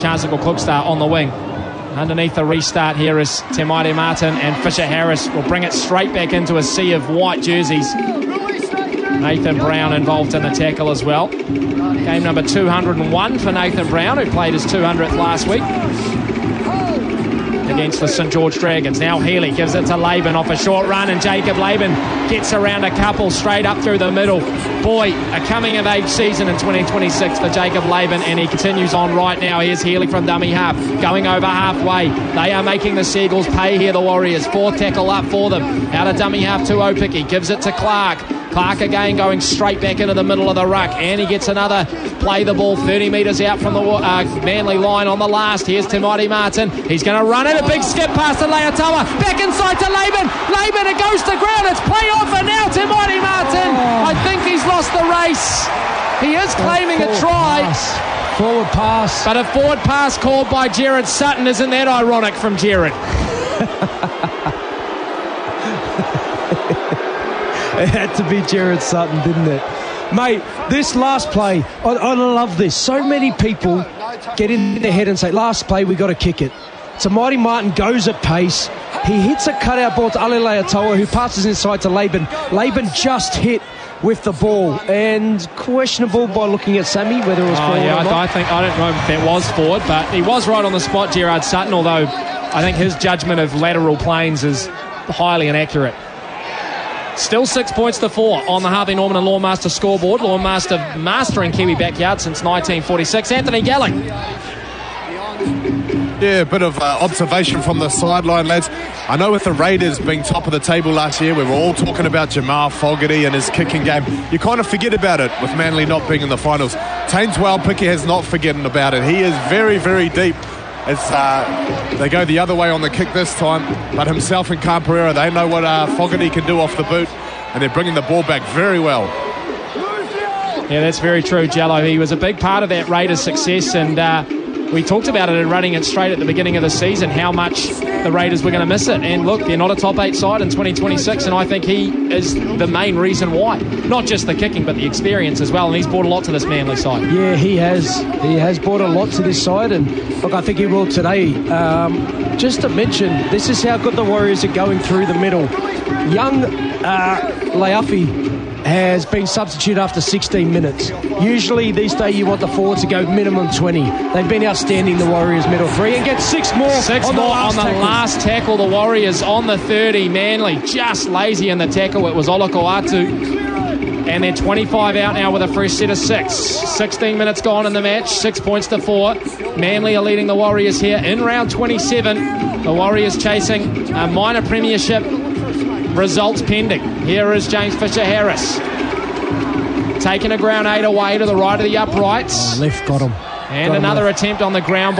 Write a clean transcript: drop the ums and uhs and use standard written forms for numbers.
Charnsicle Klubstar on the wing. Underneath the restart here is Te Maire Martin, and Fisher Harris will bring it straight back into a sea of white jerseys. Nathan Brown involved in the tackle as well. Game number 201 for Nathan Brown, who played his 200th last week against the St George Dragons. Now Healy gives it to Laban off a short run, and Jacob Laban gets around a couple straight up through the middle. Boy, a coming-of-age season in 2026 for Jacob Laban, and he continues on right now. Here's Healy from dummy half, going over halfway. They are making the Seagulls pay here, the Warriors. Fourth tackle up for them. Out of dummy half to Opiki, gives it to Clark. Clark again going straight back into the middle of the ruck, and he gets another play the ball 30 metres out from the Manly line on the last. Here's Te Maire Martin. He's going to run it. A big skip past to Leotoa. Back inside to Laban. Laban, it goes to ground. It's play off, and now Te Maire Martin. I think he's lost the race. He is claiming a try. Forward pass. But a forward pass called by Jared Sutton. Isn't that ironic from Jared? It had to be Jared Sutton, didn't it? Mate, this last play, I love this. So many people get in their head and say, last play, we got to kick it. Te Maire Martin goes at pace. He hits a cutout ball to Ale Leotoa, who passes inside to Laban. Laban just hit with the ball, and questionable by looking at Sammy whether it was forward or not. I don't know if that was forward, but he was right on the spot, Gerard Sutton, although I think his judgment of lateral planes is highly inaccurate. Still 6 points to 4 on the Harvey Norman and Lawnmaster scoreboard. Lawnmaster mastering Kiwi backyard since 1946. Anthony Galling. Yeah, a bit of observation from the sideline, lads. I know with the Raiders being top of the table last year, we were all talking about Jamal Fogarty and his kicking game. You kind of forget about it with Manly not being in the finals. Taines Waupiiki has not forgotten about it. He is very, very deep. They go the other way on the kick this time, but himself and Khan Pereira, they know what Fogarty can do off the boot, and they're bringing the ball back very well. Yeah, that's very true, Jello. He was a big part of that Raiders' success, and we talked about it in running it straight at the beginning of the season, how much the Raiders were going to miss it. And look, they're not a top 8 side in 2026, and I think he is the main reason why. Not just the kicking, but the experience as well, and he's brought a lot to this Manly side. Yeah, he has. He has brought a lot to this side, and look, I think he will today. Just to mention, this is how good the Warriors are going through the middle. Young Leafi has been substituted after 16 minutes. Usually these days you want the forwards to go minimum 20. They've been outstanding, the Warriors middle three, and get 6 more on the last tackle. The Warriors on the 30. Manly just lazy in the tackle. It was Olokoatu, and they're 25 out now with a fresh set of 6. 16 minutes gone in the match, 6 points to 4. Manly are leading the Warriors here in round 27. The Warriors chasing a minor premiership, results pending. Here is James Fisher Harris, taking a ground 8 away to the right of the uprights. Left got him. And another attempt on the ground